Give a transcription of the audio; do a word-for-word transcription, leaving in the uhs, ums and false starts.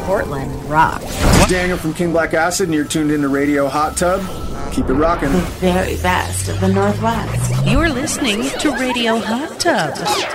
Portland rock. Daniel from King Black Acid, and you're tuned into Radio Hot Tub. Keep it rocking. The very best of the Northwest. You're listening to Radio Hot Tub.